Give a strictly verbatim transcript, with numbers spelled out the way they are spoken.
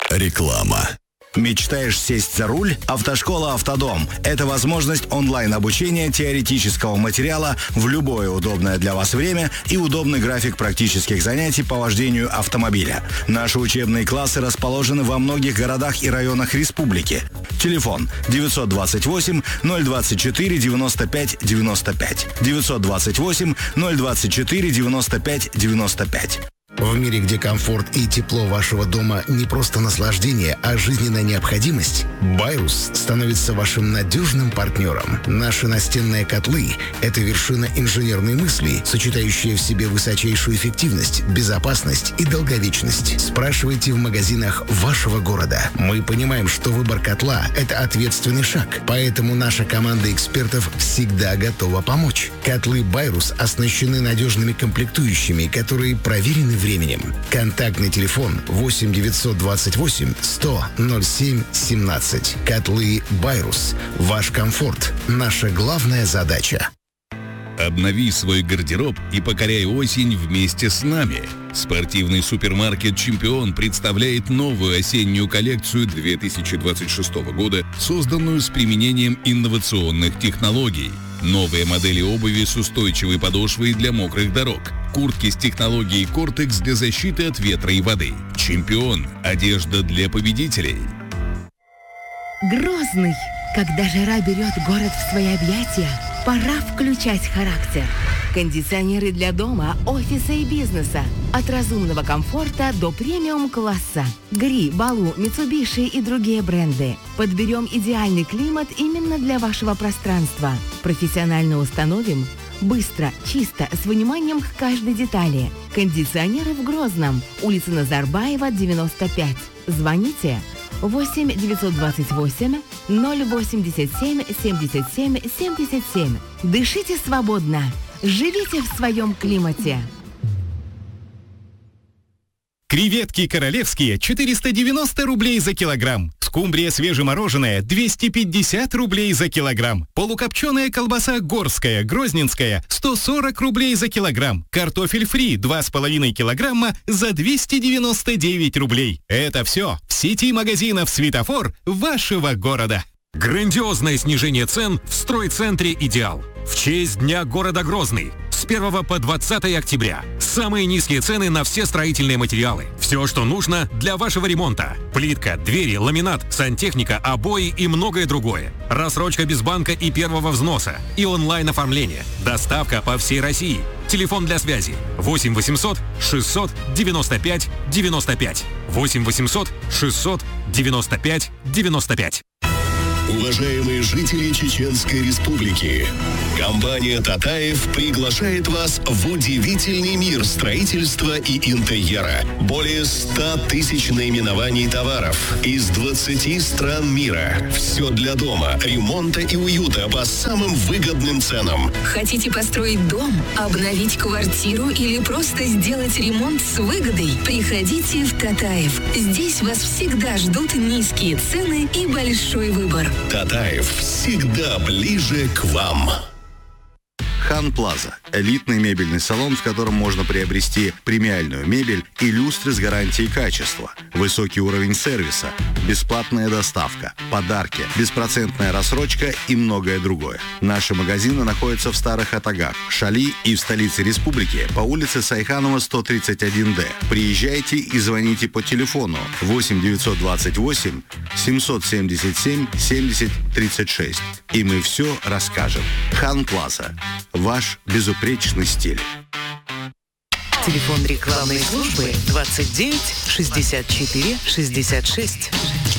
Реклама. Мечтаешь сесть за руль? Автошкола «Автодом» – это возможность онлайн-обучения теоретического материала в любое удобное для вас время и удобный график практических занятий по вождению автомобиля. Наши учебные классы расположены во многих городах и районах республики. Телефон девятьсот двадцать восемь ноль двадцать четыре девяносто пять девяносто пять. девятьсот двадцать восемь ноль двадцать четыре девяносто пять девяносто пять. В мире, где комфорт и тепло вашего дома не просто наслаждение, а жизненная необходимость, Байрус становится вашим надежным партнером. Наши настенные котлы – это вершина инженерной мысли, сочетающая в себе высочайшую эффективность, безопасность и долговечность. Спрашивайте в магазинах вашего города. Мы понимаем, что выбор котла – это ответственный шаг, поэтому наша команда экспертов всегда готова помочь. Котлы Байрус оснащены надежными комплектующими, которые проверены временем. Контактный телефон восемь девятьсот двадцать восемь сто ноль семь семнадцать. Котлы Байрус. Ваш комфорт – наша главная задача. Обнови свой гардероб и покоряй осень вместе с нами. Спортивный супермаркет «Чемпион» представляет новую осеннюю коллекцию две тысячи двадцать шестого года, созданную с применением инновационных технологий. Новые модели обуви с устойчивой подошвой для мокрых дорог. Куртки с технологией «Кортекс» для защиты от ветра и воды. «Чемпион» – одежда для победителей. Грозный. Когда жара берет город в свои объятия, пора включать характер. Кондиционеры для дома, офиса и бизнеса. От разумного комфорта до премиум-класса. Гри, Балу, Митсубиши и другие бренды. Подберем идеальный климат именно для вашего пространства. Профессионально установим. Быстро, чисто, с вниманием к каждой детали. Кондиционеры в Грозном. Улица Назарбаева, девяносто пять. Звоните восемь девятьсот двадцать восемь ноль восемьдесят семь семьдесят семь семьдесят семь. Дышите свободно. Живите в своем климате. Креветки королевские четыреста девяносто рублей за килограмм. Скумбрия свежемороженая двести пятьдесят рублей за килограмм. Полукопченая колбаса горская, грозненская сто сорок рублей за килограмм. Картофель фри два с половиной килограмма за двести девяносто девять рублей. Это все в сети магазинов «Светофор» вашего города. Грандиозное снижение цен в стройцентре «Идеал». В честь Дня города Грозный. С первого по двадцатое октября. Самые низкие цены на все строительные материалы. Все, что нужно для вашего ремонта. Плитка, двери, ламинат, сантехника, обои и многое другое. Рассрочка без банка и первого взноса. И онлайн-оформление. Доставка по всей России. Телефон для связи восемь восемьсот шестьсот девяносто пять девяносто пять. восемь восемьсот шестьсот девяносто пять девяносто пять. Уважаемые жители Чеченской Республики, компания «Татаев» приглашает вас в удивительный мир строительства и интерьера. Более ста тысяч наименований товаров из двадцати стран мира. Все для дома, ремонта и уюта по самым выгодным ценам. Хотите построить дом, обновить квартиру или просто сделать ремонт с выгодой? Приходите в «Татаев». Здесь вас всегда ждут низкие цены и большой выбор. «Татаев» всегда ближе к вам. Хан Плаза – элитный мебельный салон, в котором можно приобрести премиальную мебель и люстры с гарантией качества, высокий уровень сервиса, бесплатная доставка, подарки, беспроцентная рассрочка и многое другое. Наши магазины находятся в Старых Атагах, Шали и в столице республики по улице Сайханова, сто тридцать один дэ. Приезжайте и звоните по телефону восемь девятьсот двадцать восемь семьсот семьдесят семь семьдесят тридцать шесть. И мы все расскажем. Хан Плаза. Ваш безупречный стиль. Телефон рекламной службы двадцать девять шестьдесят четыре шестьдесят шесть.